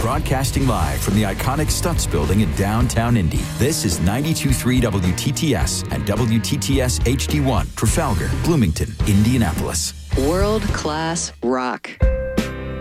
Broadcasting live from the iconic Stutz Building in downtown Indy, this is 92.3 WTTS and WTTS HD1, Trafalgar, Bloomington, Indianapolis. World-class rock.